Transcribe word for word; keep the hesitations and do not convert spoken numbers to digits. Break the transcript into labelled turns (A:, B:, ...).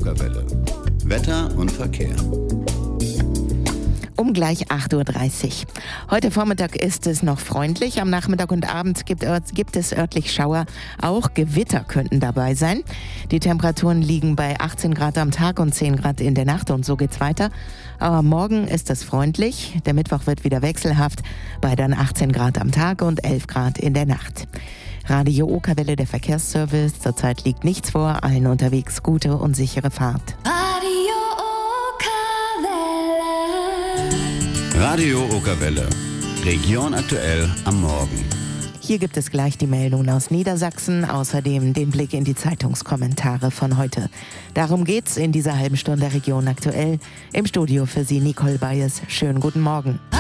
A: Okerwelle. Wetter und Verkehr.
B: Um gleich acht Uhr dreißig. Heute Vormittag ist es noch freundlich. Am Nachmittag und Abend gibt, gibt es örtlich Schauer. Auch Gewitter könnten dabei sein. Die Temperaturen liegen bei achtzehn Grad am Tag und zehn Grad in der Nacht und so geht's weiter. Aber morgen ist es freundlich. Der Mittwoch wird wieder wechselhaft bei dann achtzehn Grad am Tag und elf Grad in der Nacht. Radio Okerwelle, der Verkehrsservice. Zurzeit liegt nichts vor. Allen unterwegs gute und sichere Fahrt.
A: Radio Okerwelle. Region aktuell am Morgen.
B: Hier gibt es gleich die Meldungen aus Niedersachsen, außerdem den Blick in die Zeitungskommentare von heute. Darum geht's in dieser halben Stunde Region aktuell. Im Studio für Sie Nicole Bayes. Schönen guten Morgen.